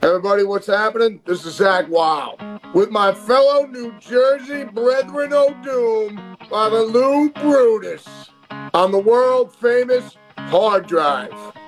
Everybody, what's happening? This is Zach Wow with my fellow New Jersey brethren O'Doom by the Lou Brutus on the world famous Hard Drive.